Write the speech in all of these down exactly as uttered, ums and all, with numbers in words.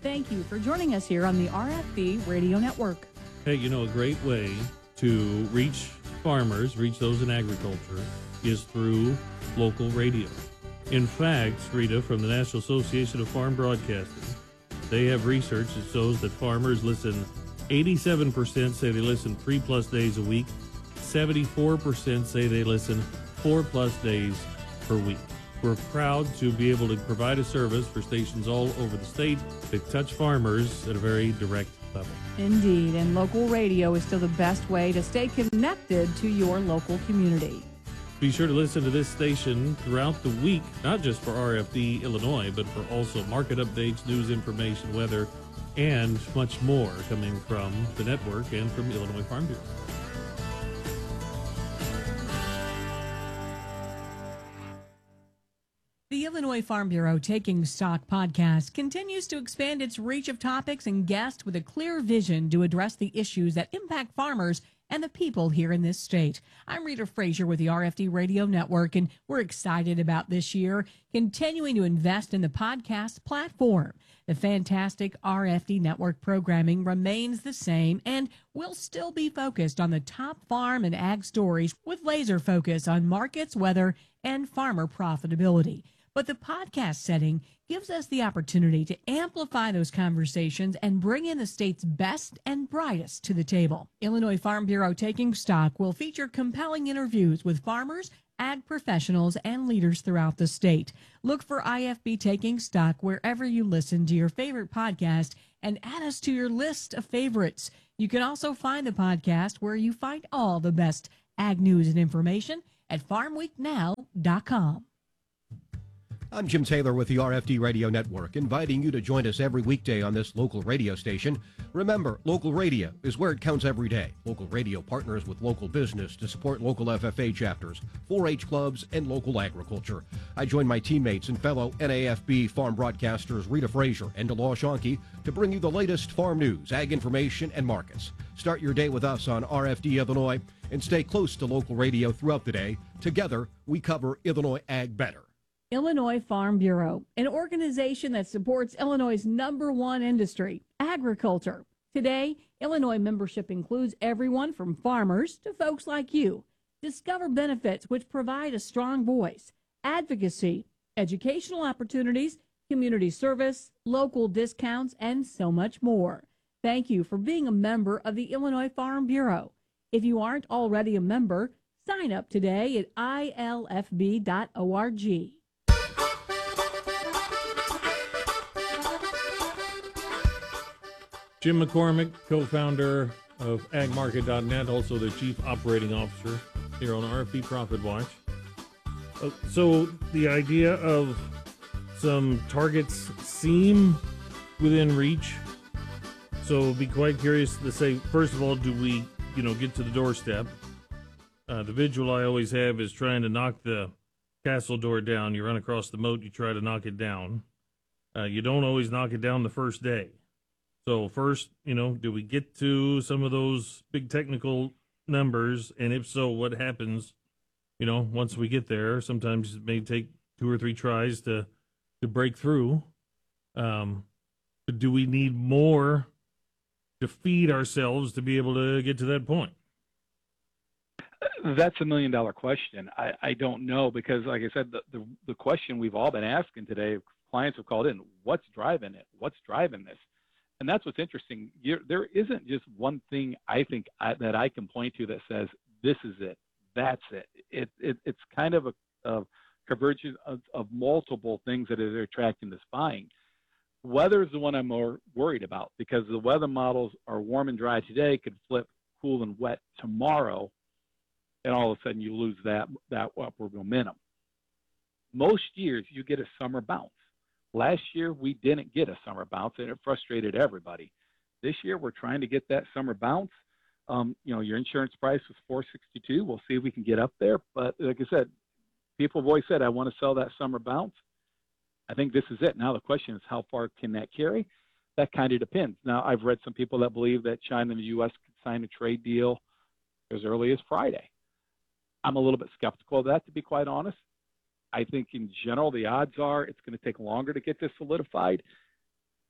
Thank you for joining us here on the R F B Radio Network. Hey, you know, a great way to reach farmers, reach those in agriculture, is through local radio. In fact, Rita, from the National Association of Farm Broadcasting, they have research that shows that farmers listen, eighty-seven percent say they listen three plus days a week, seventy-four percent say they listen four plus days per week. We're proud to be able to provide a service for stations all over the state that touch farmers at a very direct level. Indeed, and local radio is still the best way to stay connected to your local community. Be sure to listen to this station throughout the week, not just for R F D Illinois, but for also market updates, news information, weather, and much more coming from the network and from Illinois Farm Bureau. The Illinois Farm Bureau Taking Stock podcast continues to expand its reach of topics and guests with a clear vision to address the issues that impact farmers and the people here in this state. I'm Rita Frazier with the R F D Radio Network, and we're excited about this year continuing to invest in the podcast platform. The fantastic R F D Network programming remains the same and will still be focused on the top farm and ag stories with laser focus on markets, weather, and farmer profitability. But the podcast setting gives us the opportunity to amplify those conversations and bring in the state's best and brightest to the table. Illinois Farm Bureau Taking Stock will feature compelling interviews with farmers, ag professionals, and leaders throughout the state. Look for I F B Taking Stock wherever you listen to your favorite podcast and add us to your list of favorites. You can also find the podcast where you find all the best ag news and information at farm week now dot com. I'm Jim Taylor with the R F D Radio Network, inviting you to join us every weekday on this local radio station. Remember, local radio is where it counts every day. Local radio partners with local business to support local F F A chapters, four H clubs, and local agriculture. I join my teammates and fellow N A F B farm broadcasters Rita Frazier and Delaw Schonke to bring you the latest farm news, ag information, and markets. Start your day with us on R F D Illinois and stay close to local radio throughout the day. Together, we cover Illinois ag better. Illinois Farm Bureau, an organization that supports Illinois' number one industry, agriculture. Today, Illinois membership includes everyone from farmers to folks like you. Discover benefits which provide a strong voice, advocacy, educational opportunities, community service, local discounts, and so much more. Thank you for being a member of the Illinois Farm Bureau. If you aren't already a member, sign up today at I L F B dot org. Jim McCormick, co-founder of ag market dot net, also the chief operating officer here on R F B Profit Watch. Uh, so the idea of some targets seem within reach. So be quite curious to say, first of all, do we, you know, get to the doorstep? Uh, the visual I always have is trying to knock the castle door down. You run across the moat, you try to knock it down. Uh, you don't always knock it down the first day. So first, you know, do we get to some of those big technical numbers? And if so, what happens, you know, once we get there? Sometimes it may take two or three tries to, to break through. Um, but do we need more to feed ourselves to be able to get to that point? That's a million dollar question. I, I don't know, because like I said, the, the, the question we've all been asking today, clients have called in, what's driving it? What's driving this? And that's what's interesting. You're, there isn't just one thing I think I, that I can point to that says, this is it, that's it. It, it it's kind of a, a convergence of, of multiple things that are attracting this buying. Weather is the one I'm more worried about, because the weather models are warm and dry today, could flip cool and wet tomorrow, and all of a sudden you lose that, that upward momentum. Most years you get a summer bounce. Last year, we didn't get a summer bounce, and it frustrated everybody. This year, we're trying to get that summer bounce. Um, you know, your insurance price was four sixty-two. We'll see if we can get up there. But like I said, people have always said, I want to sell that summer bounce. I think this is it. Now the question is, how far can that carry? That kind of depends. Now, I've read some people that believe that China and the U S could sign a trade deal as early as Friday. I'm a little bit skeptical of that, to be quite honest. I think in general, the odds are it's going to take longer to get this solidified.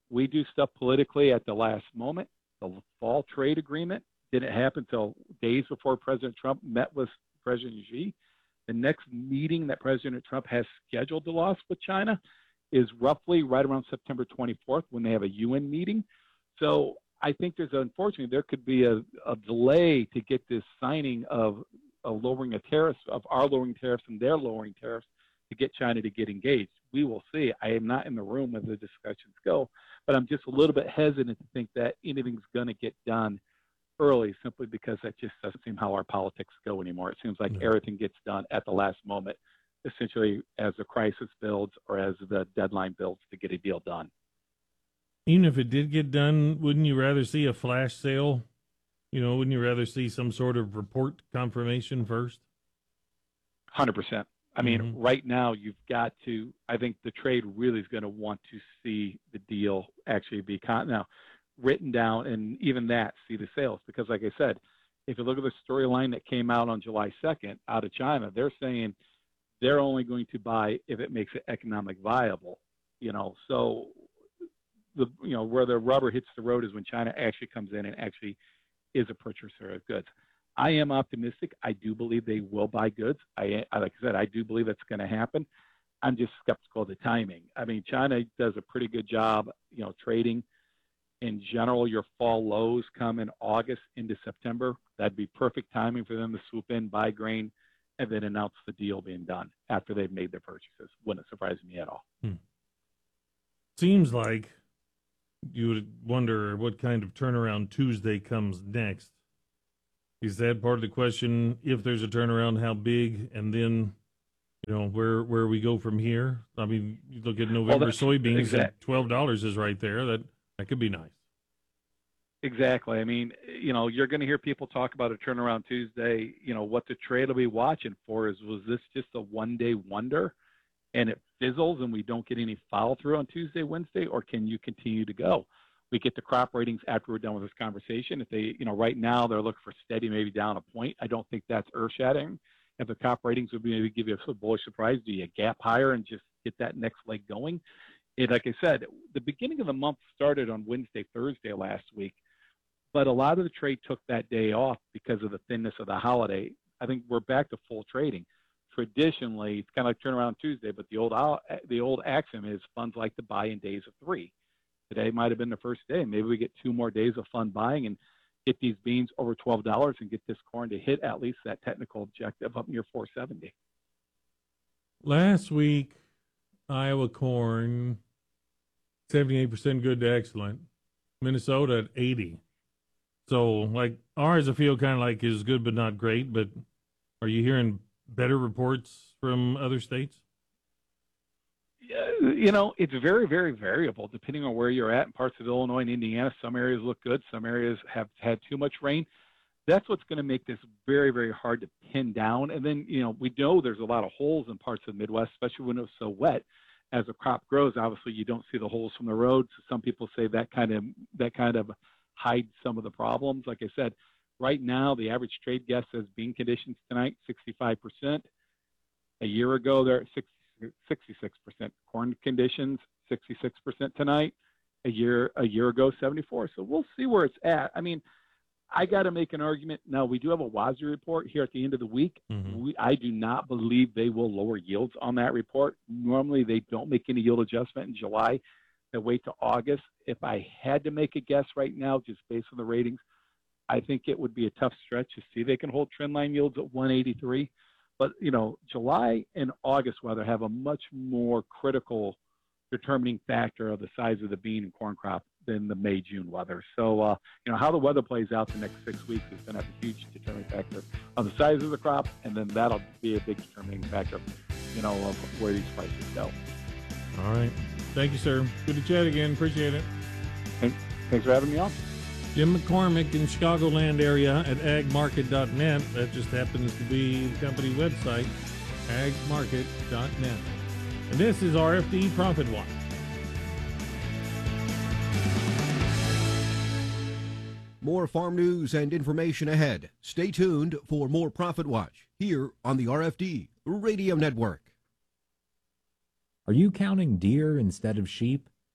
We do stuff politically at the last moment. The fall trade agreement didn't happen until days before President Trump met with President Xi. The next meeting that President Trump has scheduled to launch with China is roughly right around September twenty-fourth when they have a U N meeting. So I think there's, unfortunately, there could be a, a delay to get this signing of, of lowering a tariffs, of our lowering tariffs and their lowering tariffs to get China to get engaged. We will see. I am not in the room when the discussions go, but I'm just a little bit hesitant to think that anything's going to get done early, simply because that just doesn't seem how our politics go anymore. It seems like No. everything gets done at the last moment, essentially as the crisis builds or as the deadline builds to get a deal done. Even if it did get done, wouldn't you rather see a flash sale? You know, wouldn't you rather see some sort of report confirmation first? one hundred percent. I mean, Mhm. right now you've got to, I think the trade really is going to want to see the deal actually be con- now written down, and even that, see the sales. Because like I said, if you look at the storyline that came out on July second out of China, they're saying they're only going to buy if it makes it economic viable, you know, so the, you know, where the rubber hits the road is when China actually comes in and actually is a purchaser of goods. I am optimistic. I do believe they will buy goods. I, like I said, I do believe that's going to happen. I'm just skeptical of the timing. I mean, China does a pretty good job, you know, trading. In general, your fall lows come in August into September. That'd be perfect timing for them to swoop in, buy grain, and then announce the deal being done after they've made their purchases. Wouldn't surprise me at all. Hmm. Seems like you would wonder what kind of turnaround Tuesday comes next. Is that part of the question? If there's a turnaround, how big, and then, you know, where where we go from here? I mean, you look at November Well, soybeans, exact- and twelve dollars is right there. That that could be nice. Exactly. I mean, you know, you're going to hear people talk about a turnaround Tuesday. You know, what the trade will be watching for is, was this just a one-day wonder and it fizzles and we don't get any follow-through on Tuesday, Wednesday, or can you continue to go? We get the crop ratings after we're done with this conversation. If they, you know, right now they're looking for steady, maybe down a point. I don't think that's earth-shattering. If the crop ratings would maybe give you a bullish surprise, do you gap higher and just get that next leg going? And like I said, the beginning of the month started on Wednesday, Thursday last week, but a lot of the trade took that day off because of the thinness of the holiday. I think we're back to full trading. Traditionally, it's kind of like turnaround Tuesday, but the old the old axiom is funds like to buy in days of three. Today might have been the first day. Maybe we get two more days of fun buying and get these beans over twelve dollars and get this corn to hit at least that technical objective up near four seventy. Last week, Iowa corn, seventy-eight percent good to excellent. Minnesota at eighty. So, like, ours I feel kind of like is good but not great, but are you hearing better reports from other states? You know, it's very, very variable depending on where you're at in parts of Illinois and Indiana. Some areas look good. Some areas have had too much rain. That's what's going to make this very, very hard to pin down. And then, you know, we know there's a lot of holes in parts of the Midwest, especially when it's so wet. As the crop grows, obviously you don't see the holes from the road. So some people say that kind of that kind of hides some of the problems. Like I said, right now the average trade guess says bean conditions tonight, sixty-five percent. A year ago, they're at sixty-six percent. Corn conditions, sixty-six percent tonight. A year a year ago, seventy-four. So we'll see where it's at. I mean, I got to make an argument. Now, we do have a W A S D report here at the end of the week. Mm-hmm. We, I do not believe they will lower yields on that report. Normally, they don't make any yield adjustment in July. They wait to August. If I had to make a guess right now, just based on the ratings, I think it would be a tough stretch to see they can hold trendline yields at one eighty-three. But, you know, July and August weather have a much more critical determining factor of the size of the bean and corn crop than the May, June weather. So, uh, you know, how the weather plays out the next six weeks is going to have a huge determining factor on the size of the crop, and then that'll be a big determining factor, you know, of where these prices go. All right. Thank you, sir. Good to chat again. Appreciate it. Thanks, thanks for having me on. Jim McCormick in Chicagoland area at ag market dot net. That just happens to be the company website, ag market dot net. And this is R F D Profit Watch. More farm news and information ahead. Stay tuned for more Profit Watch here on the R F D Radio Network. Are you counting deer instead of sheep?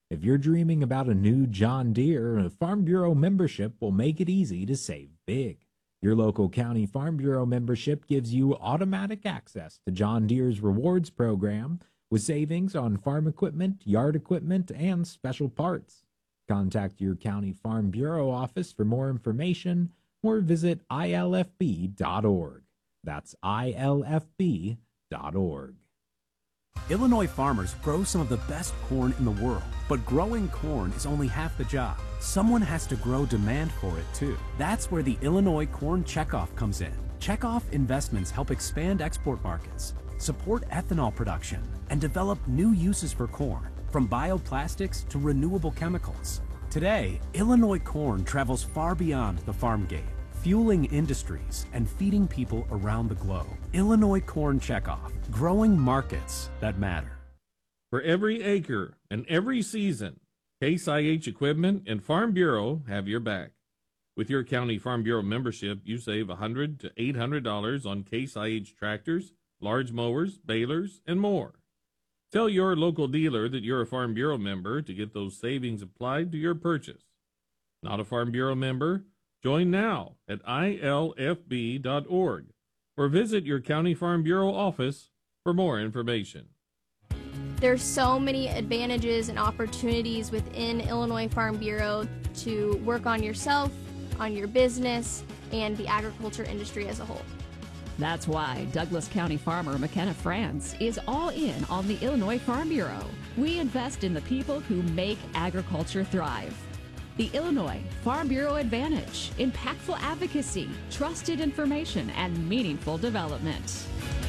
If you're dreaming about a new John Deere, a Farm Bureau membership will make it easy to save big. Your local county Farm Bureau membership gives you automatic access to John Deere's rewards program with savings on farm equipment, yard equipment, and special parts. Contact your county Farm Bureau office for more information or visit I L F B dot org. That's I L F B dot org. Illinois farmers grow some of the best corn in the world, but growing corn is only half the job. Someone has to grow demand for it too. That's where the Illinois Corn Checkoff comes in. Checkoff investments help expand export markets, support ethanol production, and develop new uses for corn, from bioplastics to renewable chemicals. Today, Illinois corn travels far beyond the farm gate, fueling industries and feeding people around the globe. Illinois Corn Checkoff, growing markets that matter. For every acre and every season, Case I H Equipment and Farm Bureau have your back. With your county Farm Bureau membership, you save one hundred dollars to eight hundred dollars on Case I H tractors, large mowers, balers, and more. Tell your local dealer that you're a Farm Bureau member to get those savings applied to your purchase. Not a Farm Bureau member? Join now at I L F B dot org or visit your county Farm Bureau office for more information. There's so many advantages and opportunities within Illinois Farm Bureau to work on yourself, on your business, and the agriculture industry as a whole. That's why Douglas County farmer McKenna France is all in on the Illinois Farm Bureau. We invest in the people who make agriculture thrive. The Illinois Farm Bureau Advantage: impactful advocacy, trusted information, and meaningful development.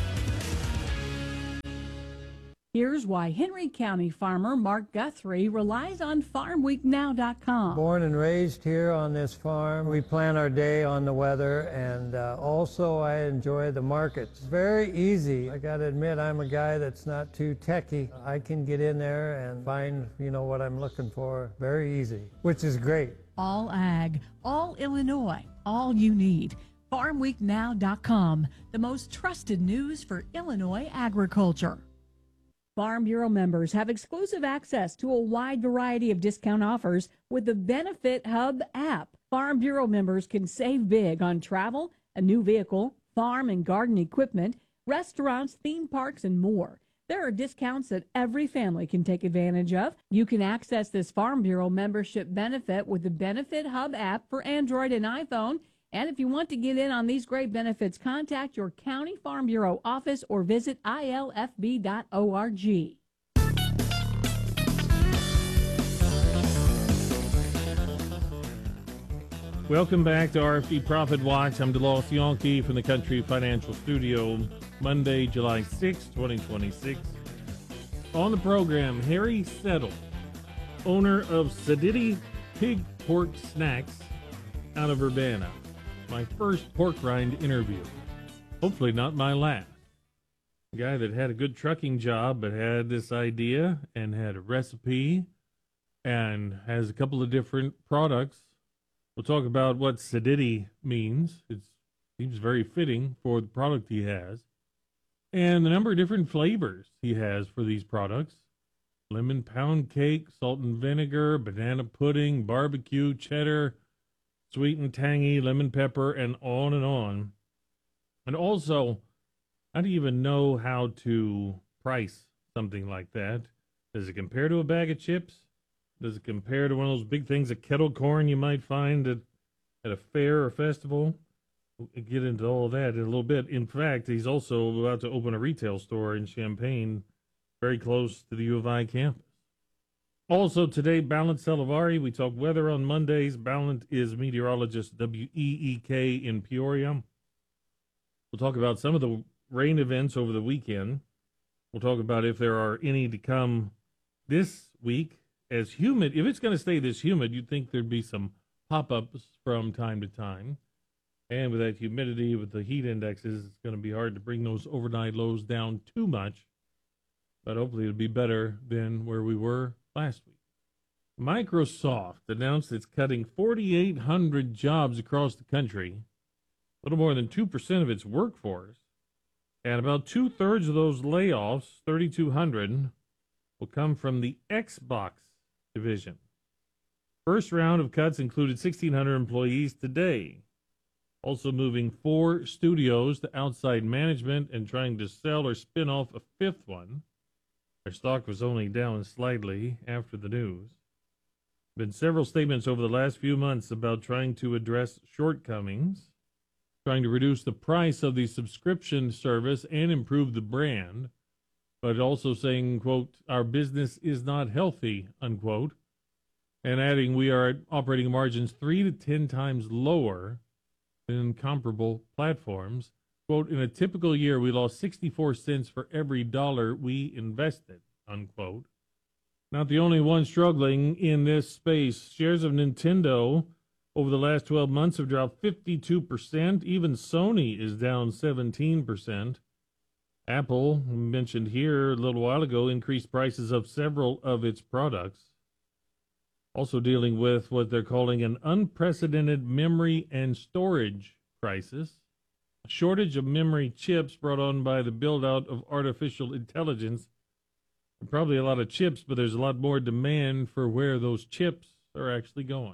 Here's why Henry County farmer Mark Guthrie relies on farm week now dot com. Born and raised here on this farm, we plan our day on the weather, and uh, also I enjoy the markets. Very easy. I gotta admit, I'm a guy that's not too techy. I can get in there and find, you know, what I'm looking for very easy, which is great. All ag, all Illinois, all you need. farm week now dot com, the most trusted news for Illinois agriculture. Farm Bureau members have exclusive access to a wide variety of discount offers with the Benefit Hub app. Farm Bureau members can save big on travel, a new vehicle, farm and garden equipment, restaurants, theme parks, and more. There are discounts that every family can take advantage of. You can access this Farm Bureau membership benefit with the Benefit Hub app for Android and iPhone. And if you want to get in on these great benefits, contact your county Farm Bureau office or visit I L F B dot org. Welcome back to R F D Profit Watch. I'm DeLoss Yonke from the Country Financial Studio. Monday, July sixth, twenty twenty-six. On the program, Harry Settle, owner of Sedity Pig Pork Snacks out of Urbana. My first pork rind interview. Hopefully not my last. A guy that had a good trucking job but had this idea and had a recipe and has a couple of different products. We'll talk about what Sedity means. It seems very fitting for the product he has. And the number of different flavors he has for these products. Lemon pound cake, salt and vinegar, banana pudding, barbecue, cheddar, sweet and tangy, lemon pepper, and on and on. And also, I don't even know how to price something like that. Does it compare to a bag of chips? Does it compare to one of those big things, a kettle corn you might find at, at a fair or festival? We'll get into all of that in a little bit. In fact, he's also about to open a retail store in Champaign, very close to the U of I campus. Also today, Balint Selivari. We talk weather on Mondays. Balint is meteorologist W E E K in Peoria. We'll talk about some of the rain events over the weekend. We'll talk about if there are any to come this week. As humid, if it's going to stay this humid, you'd think there'd be some pop-ups from time to time. And with that humidity, with the heat indexes, it's going to be hard to bring those overnight lows down too much. But hopefully it'll be better than where we were last week. Microsoft announced it's cutting forty-eight hundred jobs across the country, a little more than two percent of its workforce. And about two-thirds of those layoffs, thirty-two hundred, will come from the Xbox division. First round of cuts included sixteen hundred employees today, also moving four studios to outside management and trying to sell or spin off a fifth one. Their stock was only down slightly after the news. Been several statements over the last few months about trying to address shortcomings, trying to reduce the price of the subscription service and improve the brand, but also saying, quote, our business is not healthy, unquote, and adding we are at operating margins three to ten times lower than comparable platforms. Quote, in a typical year, we lost sixty-four cents for every dollar we invested, unquote. Not the only one struggling in this space. Shares of Nintendo over the last twelve months have dropped fifty-two percent. Even Sony is down seventeen percent. Apple, mentioned here a little while ago, increased prices of several of its products. Also dealing with what they're calling an unprecedented memory and storage crisis. A shortage of memory chips brought on by the build-out of artificial intelligence. Probably a lot of chips, but there's a lot more demand for where those chips are actually going.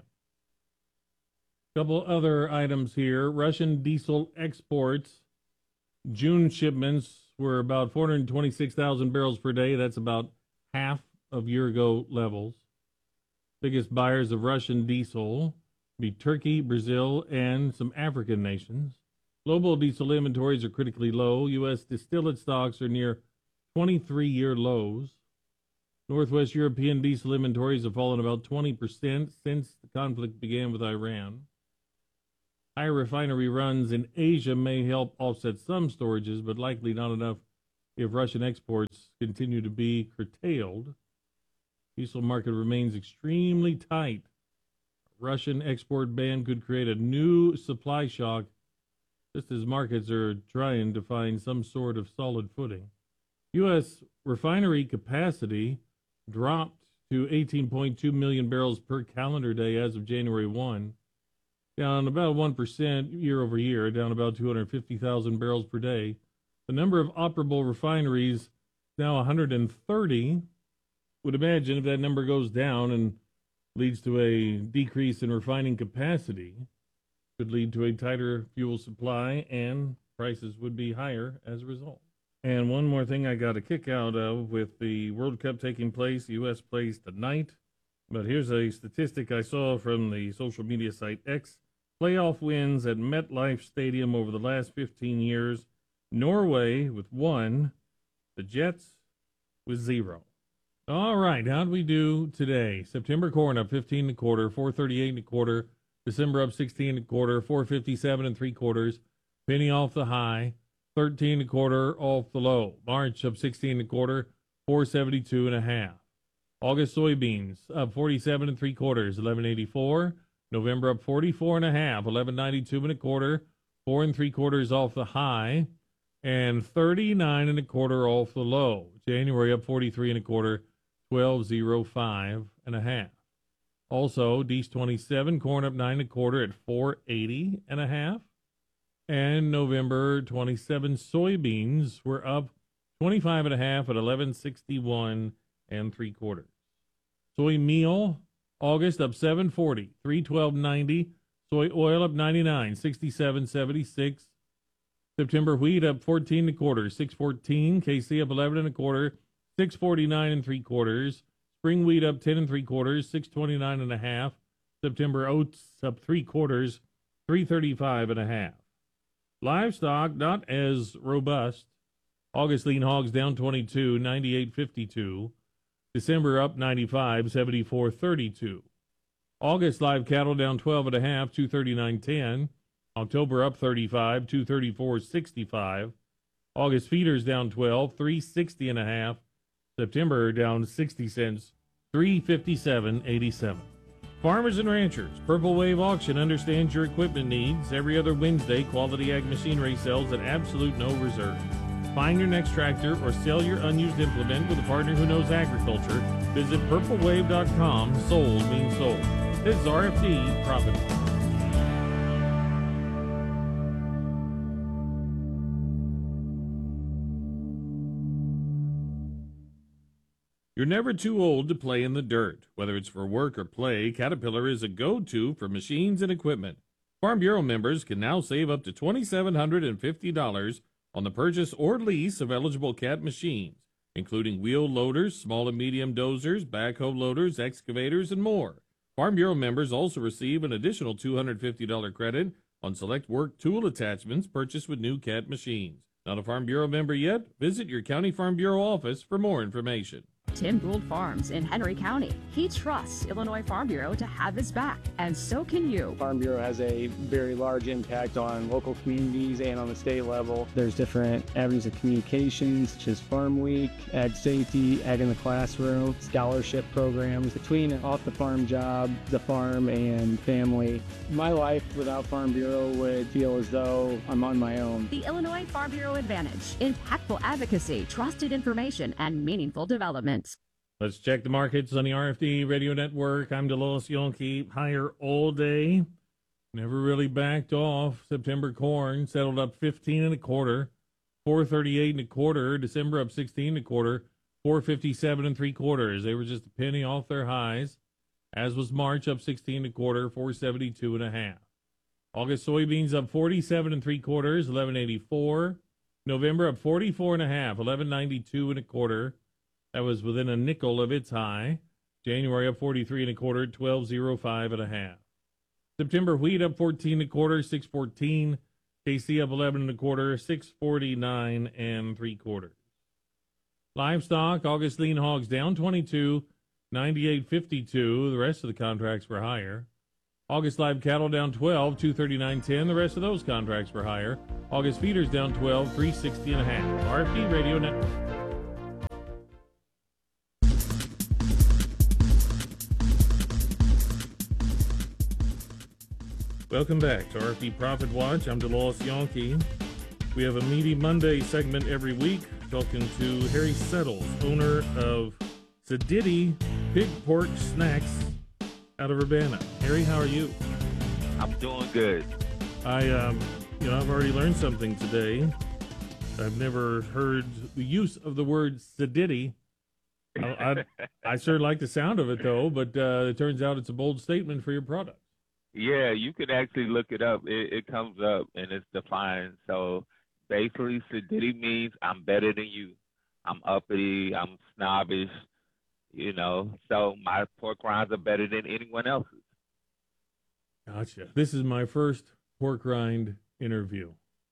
A couple other items here. Russian diesel exports. June shipments were about four hundred twenty-six thousand barrels per day. That's about half of year-ago levels. Biggest buyers of Russian diesel be Turkey, Brazil, and some African nations. Global diesel inventories are critically low. U S distillate stocks are near twenty-three-year lows. Northwest European diesel inventories have fallen about twenty percent since the conflict began with Iran. Higher refinery runs in Asia may help offset some storages, but likely not enough if Russian exports continue to be curtailed. Diesel market remains extremely tight. A Russian export ban could create a new supply shock just as markets are trying to find some sort of solid footing. U S refinery capacity dropped to eighteen point two million barrels per calendar day as of January first, down about one percent year over year, down about two hundred fifty thousand barrels per day. The number of operable refineries now one hundred thirty. Would imagine if that number goes down and leads to a decrease in refining capacity, could lead to a tighter fuel supply and prices would be higher as a result. And one more thing I got a kick out of with the World Cup taking place, U S plays tonight. But here's a statistic I saw from the social media site X. Playoff wins at MetLife Stadium over the last fifteen years. Norway with one, the Jets with zero. All right, how'd we do today? September corn up fifteen and a quarter, four thirty-eight and a quarter. December up sixteen and a quarter, four fifty-seven and three quarters. Penny off the high, thirteen and a quarter off the low. March up sixteen and a quarter, four seventy-two and a half. August soybeans up forty-seven and three quarters, eleven eighty-four. November up forty-four and a half, eleven ninety-two and a quarter, four and three quarters off the high, and thirty-nine and a quarter off the low. January up forty-three and a quarter, twelve oh five and a half. Also, D's twenty-seven, corn up nine and a quarter at four eighty and a half. And November twenty-seven soybeans were up twenty-five and a half at eleven sixty-one and three quarters. Soy meal, August up seven forty, three twelve ninety. Soy oil up ninety-nine, sixty-seven seventy-six. September wheat up fourteen and a quarter, six fourteen. K C up eleven and a quarter, six forty-nine and three quarters. Spring wheat up ten and three quarters, six twenty-nine and a half. September oats up three quarters, three thirty-five and a half. Livestock not as robust. August lean hogs down twenty-two, ninety-eight fifty-two. December up ninety-five, seventy-four thirty-two. August live cattle down twelve and a half, two thirty-nine ten. October up thirty-five, two thirty-four sixty-five. August feeders down twelve, three sixty and a half. September down sixty cents, three fifty-seven eighty-seven. Farmers and ranchers, Purple Wave Auction understands your equipment needs. Every other Wednesday, Quality Ag Machinery sells at absolute no reserve. Find your next tractor or sell your unused implement with a partner who knows agriculture. Visit purple wave dot com. Sold means sold. This is R F D Profit. You're never too old to play in the dirt. Whether it's for work or play, Caterpillar is a go-to for machines and equipment. Farm Bureau members can now save up to two thousand seven hundred fifty dollars on the purchase or lease of eligible Cat machines, including wheel loaders, small and medium dozers, backhoe loaders, excavators, and more. Farm Bureau members also receive an additional two hundred fifty dollars credit on select work tool attachments purchased with new Cat machines. Not a Farm Bureau member yet? Visit your County Farm Bureau office for more information. Tim Gould Farms in Henry County. He trusts Illinois Farm Bureau to have his back, and so can you. Farm Bureau has a very large impact on local communities and on the state level. There's different avenues of communications, such as Farm Week, Ag Safety, Ag in the Classroom, scholarship programs. Between off-the-farm job, the farm, and family, my life without Farm Bureau would feel as though I'm on my own. The Illinois Farm Bureau Advantage. Impactful advocacy, trusted information, and meaningful development. Let's check the markets on the R F D Radio Network. I'm DeLois Yonke. Higher all day. Never really backed off. September corn settled up fifteen and a quarter. four thirty-eight and a quarter. December up sixteen and a quarter. four fifty-seven and three quarters. They were just a penny off their highs. As was March, up sixteen and a quarter. four seventy-two and a half. August soybeans up forty-seven and three quarters. eleven eighty-four. November up forty-four and a half. eleven ninety-two and a quarter. That was within a nickel of its high. January up forty-three and a quarter, twelve oh five and a half. September wheat up fourteen and a quarter, six fourteen. K C up eleven and a quarter, six forty-nine and three quarters. Livestock, August lean hogs down twenty-two, ninety-eight fifty-two. The rest of the contracts were higher. August live cattle down twelve, two thirty-nine ten. The rest of those contracts were higher. August feeders down twelve, three sixty and a half. R F D Radio Network. Welcome back to R F D Profit Watch. I'm DeLois Yonke. We have a Meaty Monday segment every week talking to Harry Settles, owner of Sadiddy Pig Pork Snacks out of Urbana. Harry, how are you? I'm doing good. I, um, you know, I've already learned something today. I've never heard the use of the word Sadiddy. I, I, I sure like the sound of it, though, but uh, it turns out it's a bold statement for your product. Yeah, you can actually look it up. It, it comes up and it's defined. So basically, Sadiddy means I'm better than you. I'm uppity. I'm snobbish. You know, so my pork rinds are better than anyone else's. Gotcha. This is my first pork rind interview.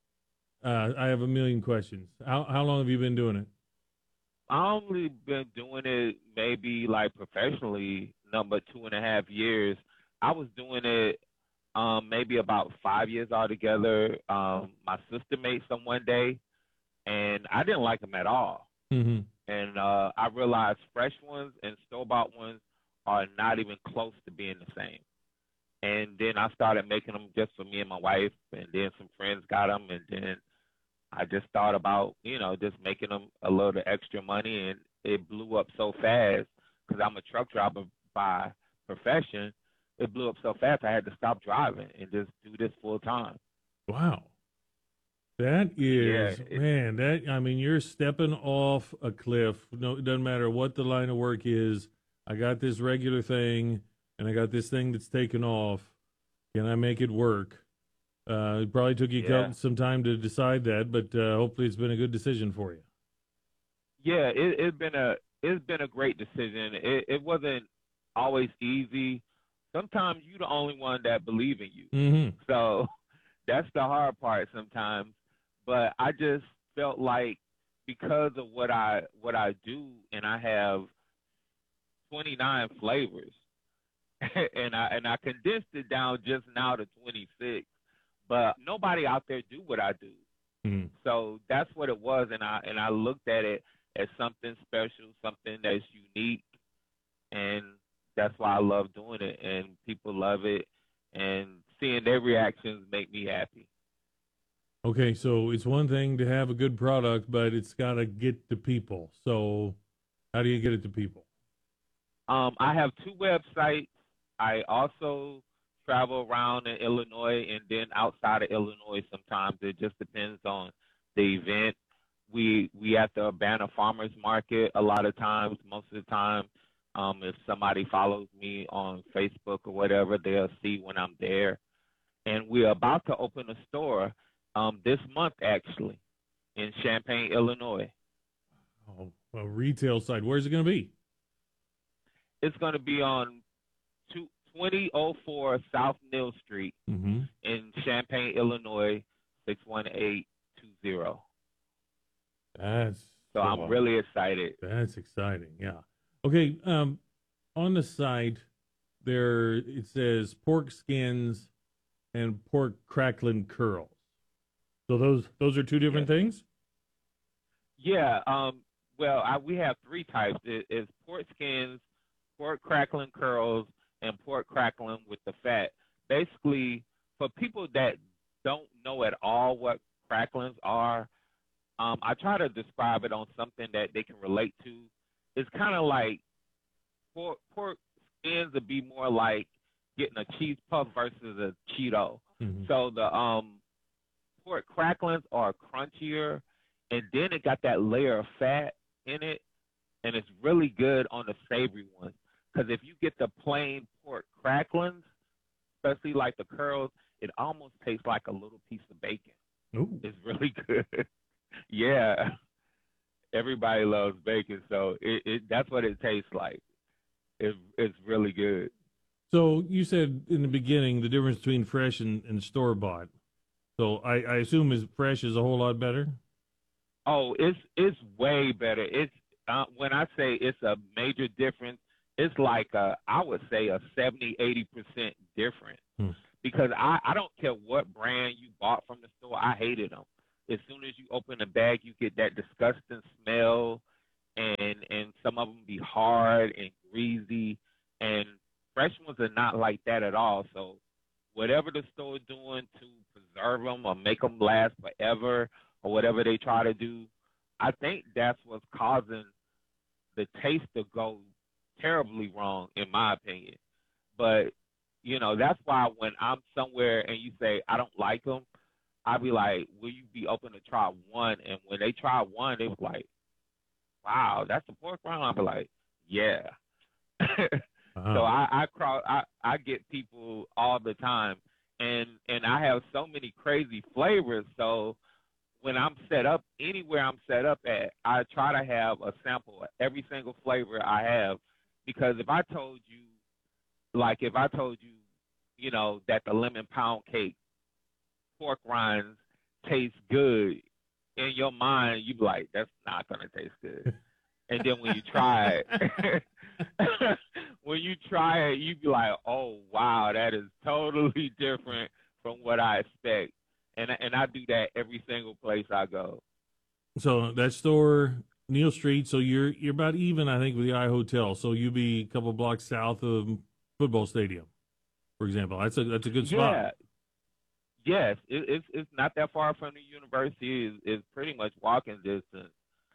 Uh, I have a million questions. How how long have you been doing it? I've only been doing it maybe like professionally, number two and a half years. I was doing it um, maybe about five years altogether. Um, my sister made some one day, and I didn't like them at all. Mm-hmm. And uh, I realized fresh ones and store-bought ones are not even close to being the same. And then I started making them just for me and my wife, and then some friends got them, and then I just thought about, you know, just making them a little extra money, and it blew up so fast because I'm a truck driver by profession. It blew up so fast I had to stop driving and just do this full time. Wow. That is, yeah, it, man, that, I mean, you're stepping off a cliff. No, it doesn't matter what the line of work is. I got this regular thing, and I got this thing that's taken off. Can I make it work? Uh, it probably took you yeah. some time to decide that, but uh, hopefully it's been a good decision for you. Yeah, it, it's been a it's been a great decision. It, it wasn't always easy. Sometimes you're the only one that believes in you. Mm-hmm. So that's the hard part sometimes. But I just felt like because of what I what I do, and I have twenty-nine flavors, and I and I condensed it down just now to twenty-six. But nobody out there do what I do. Mm-hmm. So that's what it was, and I and I looked at it as something special, something that's unique, and that's why I love doing it, and people love it, and seeing their reactions make me happy. Okay, so it's one thing to have a good product, but it's got to get to people. So how do you get it to people? Um, I have two websites. I also travel around in Illinois and then outside of Illinois sometimes. It just depends on the event. we we at the Urbana Farmers Market a lot of times. Most of the time, um, if somebody follows me on Facebook or whatever, they'll see when I'm there. And we're about to open a store um, this month, actually, in Champaign, Illinois. Oh, well, retail side. Where's it going to be? It's going to be on twenty oh four South Mill Street mm-hmm. in Champaign, Illinois, six one eight two zero. That's so I'm wow. really excited. That's exciting. Yeah. Okay. Um, on the side there, it says pork skins and pork crackling curls. So those those are two different yeah. things. Yeah. Um. Well, I, we have three types. It, it's pork skins, pork crackling curls, and pork crackling with the fat. Basically, for people that don't know at all what cracklings are, um, I try to describe it on something that they can relate to. It's kind of like pork, pork skins would be more like getting a cheese puff versus a Cheeto. Mm-hmm. So the um, pork cracklings are crunchier, and then it got that layer of fat in it, and it's really good on the savory ones. Because if you get the plain pork cracklings, especially like the curls, it almost tastes like a little piece of bacon. Ooh. It's really good. Yeah. Everybody loves bacon, so it, it that's what it tastes like. It, it's really good. So you said in the beginning the difference between fresh and, and store-bought. So I, I assume is fresh is a whole lot better? Oh, it's it's way better. It's uh, when I say it's a major difference, it's like a, I would say a seventy, eighty percent difference. Hmm. Because I, I don't care what brand you bought from the store, I hated them. As soon as you open the bag, you get that disgusting smell, and and some of them be hard and greasy, and fresh ones are not like that at all. So whatever the store is doing to preserve them or make them last forever or whatever they try to do, I think that's what's causing the taste to go terribly wrong, in my opinion. But, you know, that's why when I'm somewhere and you say, I don't like them, I'll be like, will you be open to try one? And when they try one, they was like, wow, that's the pork rind? I'll be like, yeah. Uh-huh. So I, I cross, I, I get people all the time, and and I have so many crazy flavors. So when I'm set up, anywhere I'm set up at, I try to have a sample of every single flavor I have, because if I told you, like if I told you, you know, that the lemon pound cake pork rinds taste good, in your mind you'd be like, that's not gonna taste good. And then when you try it, when you try it, you be like, oh, wow, that is totally different from what I expect. And, and I do that every single place I go. So that store, Neal Street, so you're you're about even, I think, with the I Hotel. So you'll be a couple blocks south of football stadium, for example. That's a that's a good spot. Yeah. Yes, it, it's it's not that far from the university. It's, it's pretty much walking distance.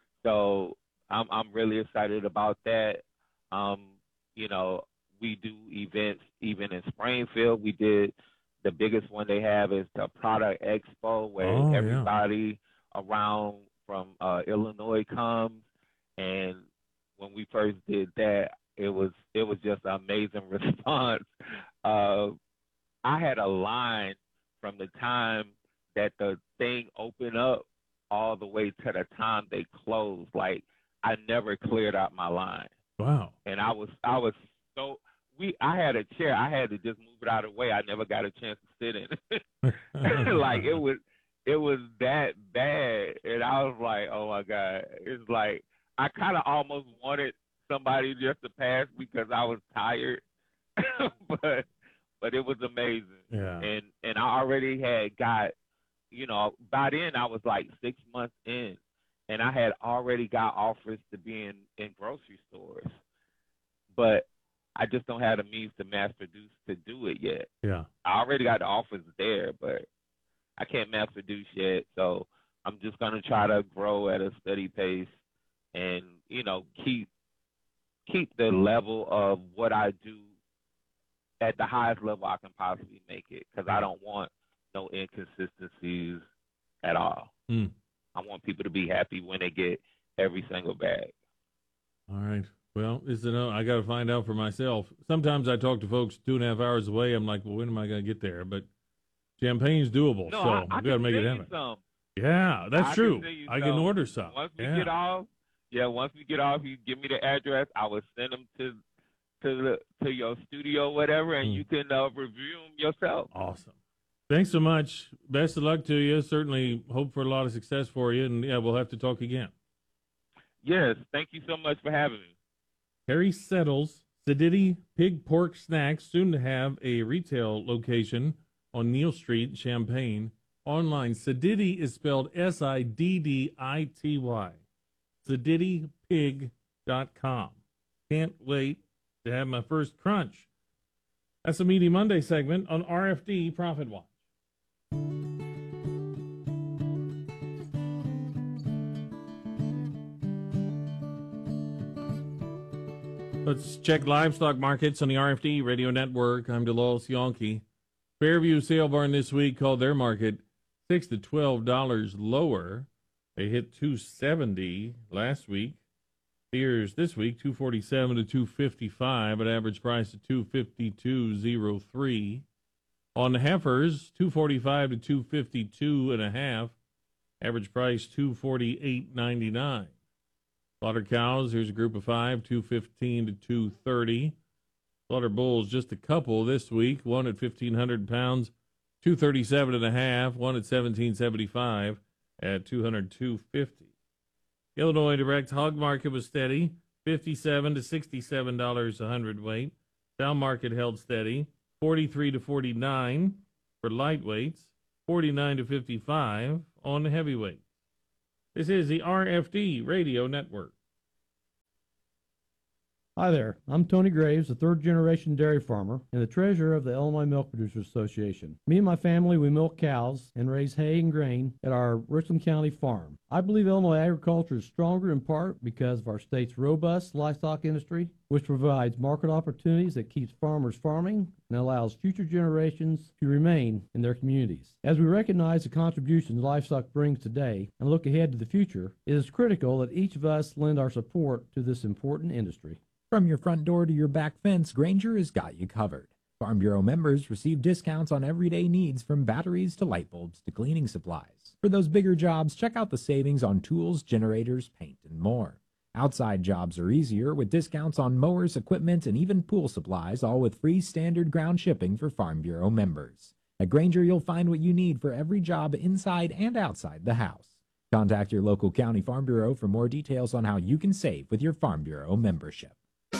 So I'm I'm really excited about that. Um, you know, we do events even in Springfield. We did the biggest one they have is the Product Expo, where oh, everybody yeah. around from uh, Illinois comes. And when we first did that, it was it was just an amazing response. Uh, I had a line from the time that the thing opened up all the way to the time they closed. Like, I never cleared out my line. Wow. And I was I was so we I had a chair. I had to just move it out of the way. I never got a chance to sit in it. Like it was it was that bad. And I was like, oh my God. It's like I kinda almost wanted somebody just to pass because I was tired. but but it was amazing. Yeah. And and I already had got, you know, by then I was like six months in. And I had already got offers to be in, in grocery stores, but I just don't have the means to mass produce to do it yet. Yeah. I already got the offers there, but I can't mass produce yet. So I'm just going to try to grow at a steady pace and, you know, keep keep the level of what I do at the highest level I can possibly make it, because I don't want no inconsistencies at all. Mm. I want people to be happy when they get every single bag. All right. Well, is it? I got to find out for myself. Sometimes I talk to folks two and a half hours away. I'm like, well, when am I going to get there? But Champagne's doable, No, so I, I I've got to make it you happen. some. Yeah, that's I true. Can I can order some. Once we yeah. get off, yeah, once we get off, you give me the address. I will send them to to the to your studio, whatever, and Mm. you can uh, review them yourself. Awesome. Thanks so much. Best of luck to you. Certainly hope for a lot of success for you, and yeah, we'll have to talk again. Yes, thank you so much for having me. Harry Settles, Siditi Pig Pork Snacks, soon to have a retail location on Neal Street, Champaign. Online, Siditi is spelled S I D D I T Y. Siditi Pig dot com. Can't wait to have my first crunch. That's a Meaty Monday segment on R F D Profit Watch. Let's check livestock markets on the R F D Radio Network. I'm DeLawless Yonke. Fairview Sale Barn this week called their market six to twelve dollars lower. They hit two seventy last week. Steers this week two forty-seven to two fifty-five, an average price of two fifty-two oh three. On the heifers, two forty-five to two fifty-two and a half, average price two forty-eight ninety-nine. Slaughter cows, here's a group of five, two fifteen to two thirty. Slaughter bulls, just a couple this week. One at fifteen hundred pounds, two thirty-seven and a half. One at seventeen seventy-five at two hundred two fifty. Illinois direct hog market was steady, fifty-seven to sixty-seven dollars a hundredweight. Down market held steady, forty-three to forty-nine for lightweights, forty-nine to fifty-five on the heavyweights. This is the R F D Radio Network. Hi there, I'm Tony Graves, a third-generation dairy farmer and the treasurer of the Illinois Milk Producers Association. Me and my family, we milk cows and raise hay and grain at our Richland County farm. I believe Illinois agriculture is stronger in part because of our state's robust livestock industry, which provides market opportunities that keeps farmers farming and allows future generations to remain in their communities. As we recognize the contributions livestock brings today and look ahead to the future, it is critical that each of us lend our support to this important industry. From your front door to your back fence, Grainger has got you covered. Farm Bureau members receive discounts on everyday needs from batteries to light bulbs to cleaning supplies. For those bigger jobs, check out the savings on tools, generators, paint, and more. Outside jobs are easier with discounts on mowers, equipment, and even pool supplies, all with free standard ground shipping for Farm Bureau members. At Grainger, you'll find what you need for every job inside and outside the house. Contact your local county Farm Bureau for more details on how you can save with your Farm Bureau membership.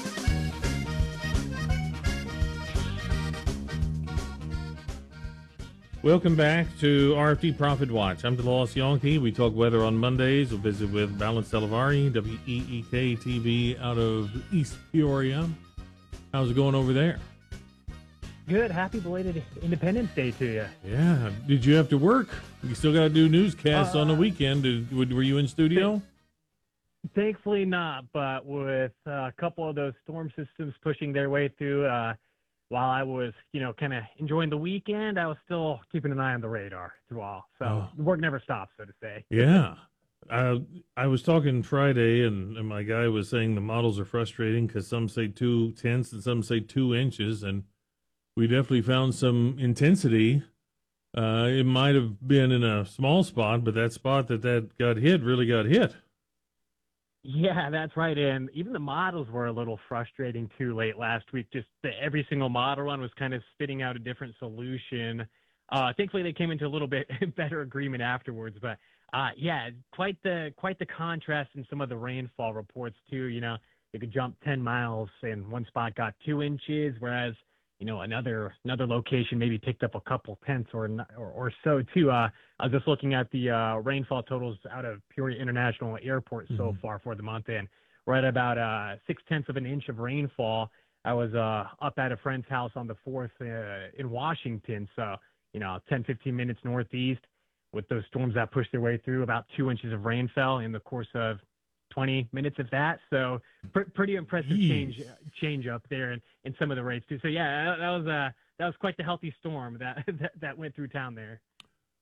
Welcome back to R F D Profit Watch. I'm DeLawless Yonke. We talk weather on Mondays. We'll visit with Balance Delavari, W E E K T V out of East Peoria. How's it going over there? Good. Happy belated Independence Day to you. Yeah. Did you have to work? You still got to do newscasts uh, on the weekend. Did, were you in studio? Thankfully not, but with uh, a couple of those storm systems pushing their way through, uh, while I was, you know, kind of enjoying the weekend, I was still keeping an eye on the radar through all. So oh. the work never stops, so to say. Yeah. Uh, I was talking Friday, and, and my guy was saying the models are frustrating because some say two tenths and some say two inches, and we definitely found some intensity. Uh, it might have been in a small spot, but that spot that that got hit really got hit. Yeah, that's right. And even the models were a little frustrating too late last week. Just the, every single model run was kind of spitting out a different solution. Uh, thankfully, they came into a little bit better agreement afterwards. But uh, yeah, quite the quite the contrast in some of the rainfall reports too. You know, you could jump ten miles, and one spot got two inches, whereas you know another another location maybe picked up a couple tenths or or, or so too. Uh, I was just looking at the uh, rainfall totals out of Peoria International Airport so mm-hmm. far for the month, and we're at about uh, six tenths of an inch of rainfall. I was uh, up at a friend's house on the fourth uh, in Washington, so you know, ten, fifteen minutes northeast with those storms that pushed their way through. About two inches of rain fell in the course of twenty minutes of that. So pr- pretty impressive Jeez. change change up there in, in some of the rates too. So yeah, that, that was uh, that was quite the healthy storm that, that that went through town there.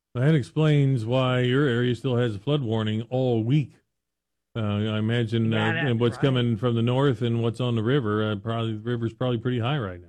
That explains why your area still has a flood warning all week. Uh, I imagine Yeah, uh, that's and what's right. coming from the north and what's on the river, uh, probably the river's probably pretty high right now.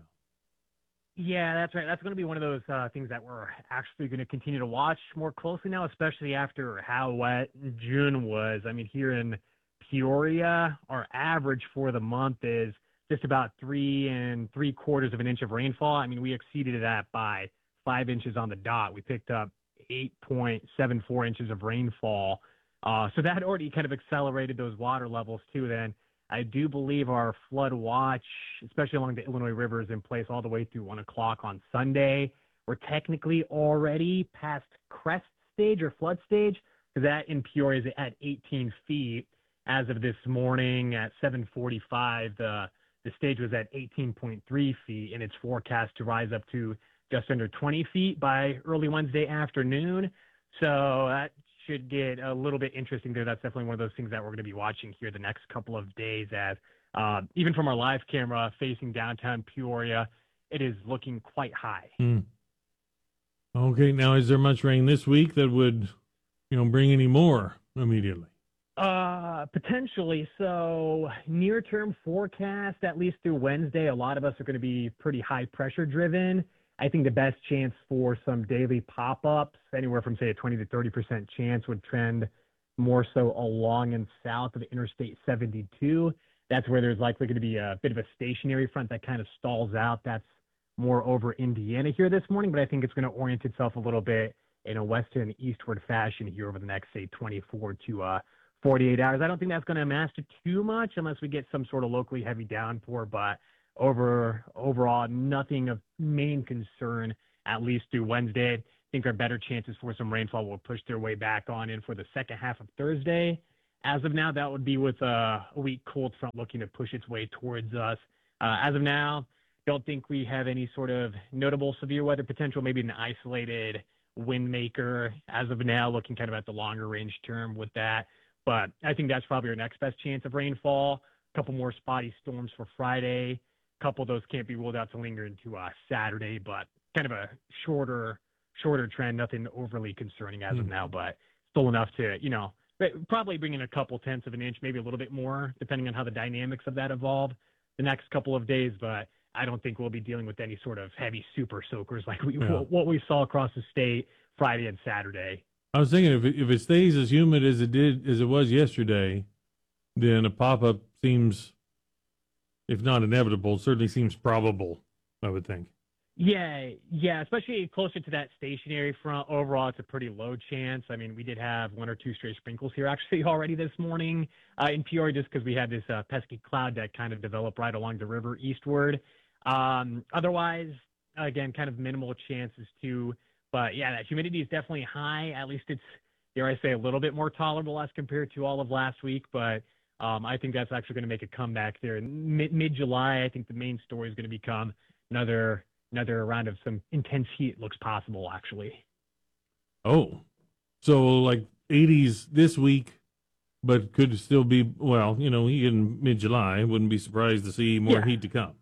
Yeah, that's right. That's going to be one of those uh, things that we're actually going to continue to watch more closely now, especially after how wet June was. I mean, here in Peoria, our average for the month is just about three and three quarters of an inch of rainfall. I mean, we exceeded that by five inches on the dot. We picked up eight point seven four inches of rainfall. Uh, so that already kind of accelerated those water levels too. Then I do believe our flood watch, especially along the Illinois River, is in place all the way through one o'clock on Sunday. We're technically already past crest stage or flood stage, because that in Peoria is at eighteen feet. As of this morning at seven forty-five, the the stage was at eighteen point three feet, and it's forecast to rise up to just under twenty feet by early Wednesday afternoon. So that should get a little bit interesting there. That's definitely one of those things that we're going to be watching here the next couple of days, as uh, even from our live camera facing downtown Peoria, it is looking quite high. Hmm. Okay, now is there much rain this week that would, you know, bring any more immediately? Uh, potentially. So near-term forecast, at least through Wednesday, a lot of us are going to be pretty high pressure driven. I think the best chance for some daily pop-ups, anywhere from say a twenty to thirty percent chance, would trend more so along and south of Interstate seventy-two. That's where there's likely going to be a bit of a stationary front that kind of stalls out. That's more over Indiana here this morning, but I think it's going to orient itself a little bit in a western eastward fashion here over the next, say, twenty-four to uh, forty-eight hours. I don't think that's going to amass to too much unless we get some sort of locally heavy downpour, but over overall, nothing of main concern, at least through Wednesday. I think our better chances for some rainfall will push their way back on in for the second half of Thursday. As of now, that would be with a, a weak cold front looking to push its way towards us. Uh, as of now, don't think we have any sort of notable severe weather potential, maybe an isolated wind maker. As of now, looking kind of at the longer range term with that. But I think that's probably our next best chance of rainfall. A couple more spotty storms for Friday. A couple of those can't be ruled out to linger into uh, Saturday, but kind of a shorter, shorter trend. Nothing overly concerning as mm. of now, but still enough to, you know, probably bring in a couple tenths of an inch, maybe a little bit more, depending on how the dynamics of that evolve the next couple of days. But I don't think we'll be dealing with any sort of heavy super soakers like we yeah. what we saw across the state Friday and Saturday. I was thinking if it, if it stays as humid as it did as it was yesterday, then a pop-up seems, if not inevitable, certainly seems probable, I would think. Yeah, yeah, especially closer to that stationary front. Overall, it's a pretty low chance. I mean, we did have one or two stray sprinkles here actually already this morning uh, in Peoria, just because we had this uh, pesky cloud that kind of developed right along the river eastward. Um, otherwise, again, kind of minimal chances too. But yeah, that humidity is definitely high. At least it's, dare I say, a little bit more tolerable as compared to all of last week. But um, I think that's actually going to make a comeback there. In mid- mid-July, I think the main story is going to become another another round of some intense heat looks possible, actually. Oh, so like eighties this week, but could still be, well, you know, in mid-July, wouldn't be surprised to see more yeah. heat to come.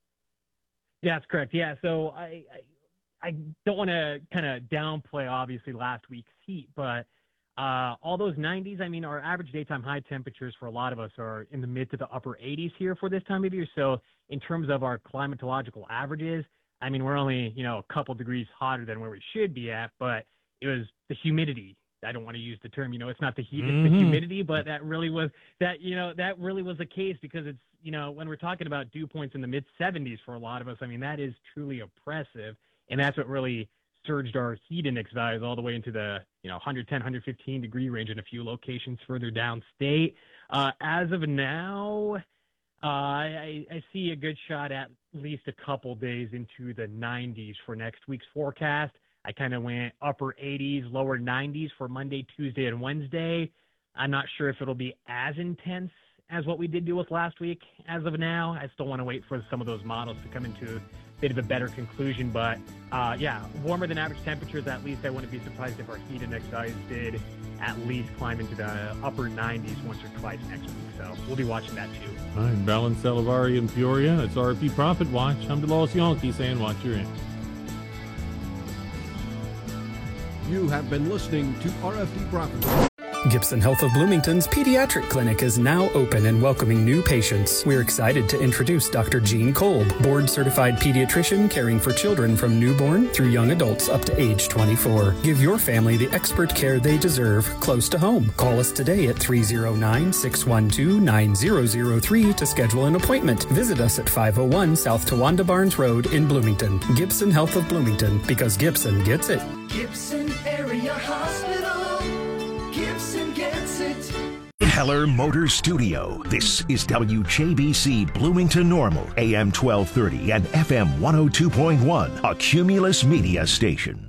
Yeah, that's correct. Yeah, so I I, I don't want to kind of downplay, obviously, last week's heat, but uh, all those nineties, I mean, our average daytime high temperatures for a lot of us are in the mid to the upper eighties here for this time of year. So in terms of our climatological averages, I mean, we're only, you know, a couple degrees hotter than where we should be at, but it was the humidity. I don't want to use the term, you know, it's not the heat, mm-hmm. it's the humidity, but that really was that, you know, that really was the case because it's, you know, when we're talking about dew points in the mid seventies for a lot of us, I mean, that is truly oppressive. And that's what really surged our heat index values all the way into the, you know, one ten, one fifteen degree range in a few locations further downstate. Uh, as of now, Uh, I, I see a good shot at least a couple days into the nineties for next week's forecast. I kind of went upper eighties, lower nineties for Monday, Tuesday, and Wednesday. I'm not sure if it'll be as intense as what we did deal with last week as of now. I still want to wait for some of those models to come into a bit of a better conclusion. But, uh, yeah, warmer than average temperatures, at least I wouldn't be surprised if our heat index values did at least climb into the upper nineties once or twice next week. So we'll be watching that too. All right, Balin Salavari in Peoria. It's R P Profit Watch. I'm DeLawes Yankee saying watch your in. You have been listening to R F D Profit. Gibson Health of Bloomington's Pediatric Clinic is now open and welcoming new patients. We're excited to introduce Doctor Jean Kolb, board-certified pediatrician caring for children from newborn through young adults up to age twenty-four. Give your family the expert care they deserve close to home. Call us today at three oh nine, six one two, nine zero zero three to schedule an appointment. Visit us at five oh one South Tawanda Barnes Road in Bloomington. Gibson Health of Bloomington, because Gibson gets it. Gibson Area Hospital. Gibson gets it. Heller Motor Studio. This is W J B C Bloomington Normal, A M twelve thirty and F M one oh two point one, a Cumulus media station.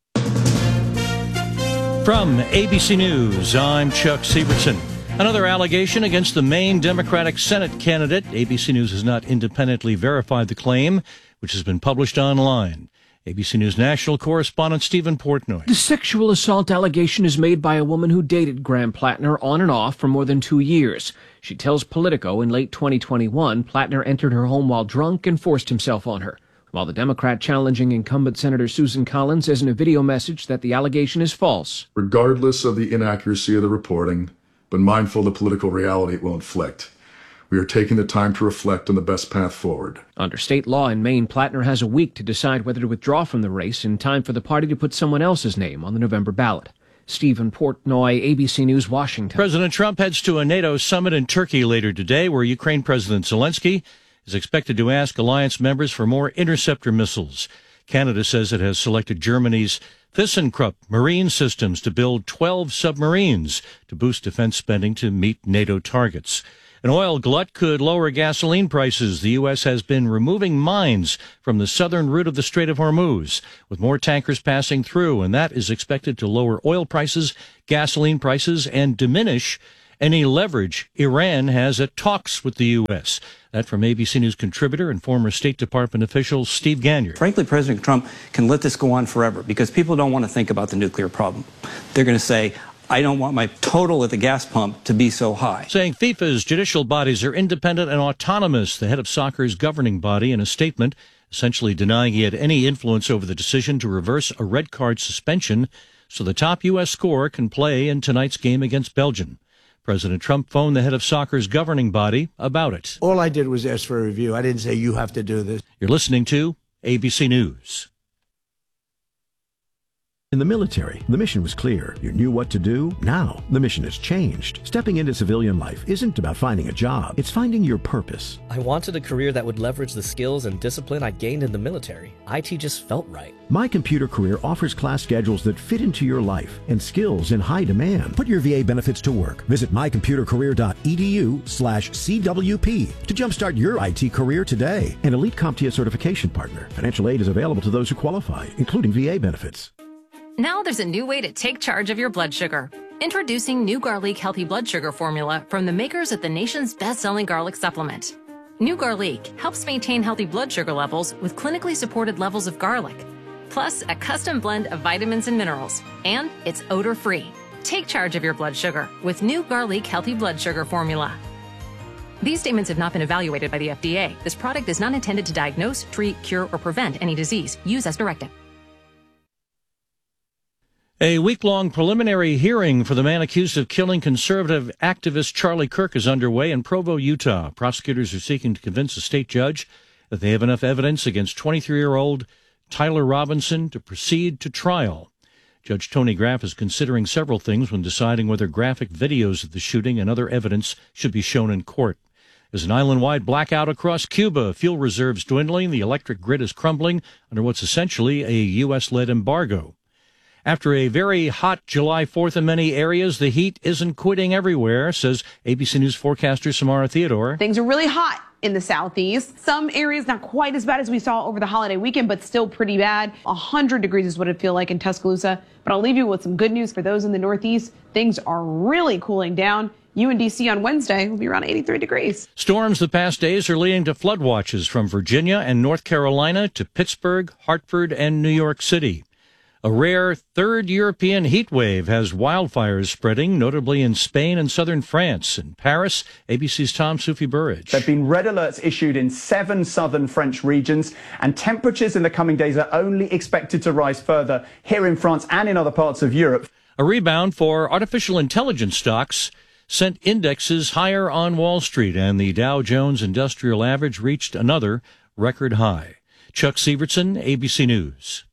From A B C News, I'm Chuck Sievertson. Another allegation against the Maine Democratic Senate candidate. A B C News has not independently verified the claim, which has been published online. A B C News national correspondent Stephen Portnoy. The sexual assault allegation is made by a woman who dated Graham Plattner on and off for more than two years. She tells Politico in late twenty twenty-one, Plattner entered her home while drunk and forced himself on her. While the Democrat challenging incumbent Senator Susan Collins says in a video message that the allegation is false. Regardless of the inaccuracy of the reporting, but mindful of the political reality it will inflict, we are taking the time to reflect on the best path forward. Under state law in Maine, Plattner has a week to decide whether to withdraw from the race in time for the party to put someone else's name on the November ballot. Stephen Portnoy, A B C News, Washington. President Trump heads to a NATO summit in Turkey later today, where Ukraine President Zelensky is expected to ask alliance members for more interceptor missiles. Canada says it has selected Germany's ThyssenKrupp marine systems to build twelve submarines to boost defense spending to meet NATO targets. An oil glut could lower gasoline prices. The U S has been removing mines from the southern route of the Strait of Hormuz, with more tankers passing through, and that is expected to lower oil prices, gasoline prices, and diminish any leverage Iran has at talks with the U S. That from A B C News contributor and former State Department official Steve Gagnier. Frankly, President Trump can let this go on forever because people don't want to think about the nuclear problem. They're going to say, I don't want my total at the gas pump to be so high. Saying FIFA's judicial bodies are independent and autonomous, the head of soccer's governing body, in a statement essentially denying he had any influence over the decision to reverse a red card suspension so the top U S scorer can play in tonight's game against Belgium. President Trump phoned the head of soccer's governing body about it. All I did was ask for a review. I didn't say you have to do this. You're listening to A B C News. In the military, the mission was clear. You knew what to do. Now, the mission has changed. Stepping into civilian life isn't about finding a job. It's finding your purpose. I wanted a career that would leverage the skills and discipline I gained in the military. I T just felt right. My Computer Career offers class schedules that fit into your life and skills in high demand. Put your V A benefits to work. Visit my computer career dot e d u slash C W P to jumpstart your I T career today. An Elite CompTIA certification partner. Financial aid is available to those who qualify, including V A benefits. Now there's a new way to take charge of your blood sugar. Introducing New Garlic Healthy Blood Sugar Formula from the makers of the nation's best-selling garlic supplement. New Garlic helps maintain healthy blood sugar levels with clinically supported levels of garlic, plus a custom blend of vitamins and minerals, and it's odor-free. Take charge of your blood sugar with New Garlic Healthy Blood Sugar Formula. These statements have not been evaluated by the F D A. This product is not intended to diagnose, treat, cure, or prevent any disease. Use as directed. A week-long preliminary hearing for the man accused of killing conservative activist Charlie Kirk is underway in Provo, Utah. Prosecutors are seeking to convince a state judge that they have enough evidence against twenty-three-year-old Tyler Robinson to proceed to trial. Judge Tony Graff is considering several things when deciding whether graphic videos of the shooting and other evidence should be shown in court. There's an island-wide blackout across Cuba. Fuel reserves dwindling. The electric grid is crumbling under what's essentially a U S-led embargo. After a very hot July fourth in many areas, the heat isn't quitting everywhere, says A B C News forecaster Samara Theodore. Things are really hot in the southeast. Some areas not quite as bad as we saw over the holiday weekend, but still pretty bad. one hundred degrees is what it feels like in Tuscaloosa. But I'll leave you with some good news for those in the northeast. Things are really cooling down. U N D C on Wednesday will be around eighty-three degrees. Storms the past days are leading to flood watches from Virginia and North Carolina to Pittsburgh, Hartford, and New York City. A rare third European heat wave has wildfires spreading, notably in Spain and southern France. In Paris, A B C's Tom Soufi Burridge. There have been red alerts issued in seven southern French regions, and temperatures in the coming days are only expected to rise further here in France and in other parts of Europe. A rebound for artificial intelligence stocks sent indexes higher on Wall Street, and the Dow Jones Industrial Average reached another record high. Chuck Sievertson, A B C News.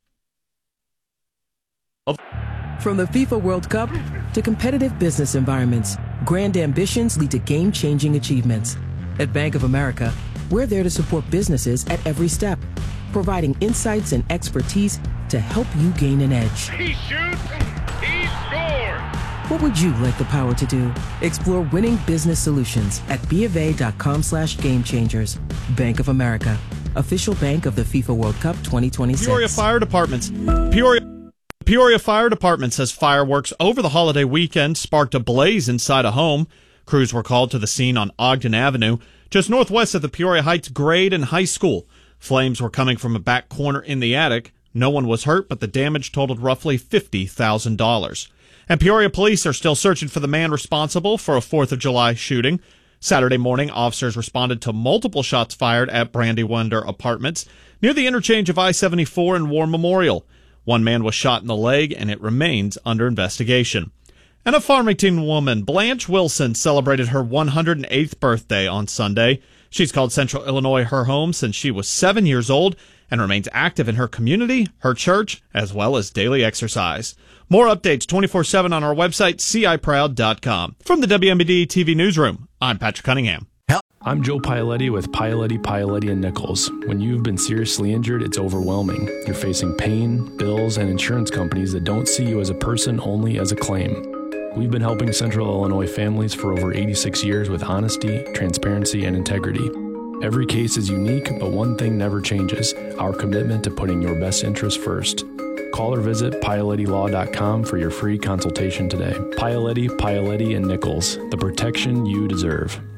From the FIFA World Cup to competitive business environments, grand ambitions lead to game-changing achievements. At Bank of America, we're there to support businesses at every step, providing insights and expertise to help you gain an edge. He shoots, he scores! What would you like the power to do? Explore winning business solutions at BofA.com slash game changers. Bank of America, official bank of the FIFA World Cup twenty twenty-six. Peoria Fire Departments. Peoria Peoria Fire Department says fireworks over the holiday weekend sparked a blaze inside a home. Crews were called to the scene on Ogden Avenue, just northwest of the Peoria Heights Grade and High School. Flames were coming from a back corner in the attic. No one was hurt, but the damage totaled roughly fifty thousand dollars. And Peoria police are still searching for the man responsible for a fourth of July shooting. Saturday morning, officers responded to multiple shots fired at Brandywine Apartments near the interchange of I seventy-four and War Memorial. One man was shot in the leg, and it remains under investigation. And a Farmington woman, Blanche Wilson, celebrated her one hundred eighth birthday on Sunday. She's called Central Illinois her home since she was seven years old and remains active in her community, her church, as well as daily exercise. More updates twenty-four seven on our website, C I proud dot com. From the W M B D T V Newsroom, I'm Patrick Cunningham. I'm Joe Paoletti with Paoletti, Paoletti and Nichols. When you've been seriously injured, it's overwhelming. You're facing pain, bills, and insurance companies that don't see you as a person, only as a claim. We've been helping Central Illinois families for over eighty-six years with honesty, transparency, and integrity. Every case is unique, but one thing never changes: our commitment to putting your best interests first. Call or visit Paoletti Law dot com for your free consultation today. Paoletti, Paoletti and Nichols, the protection you deserve.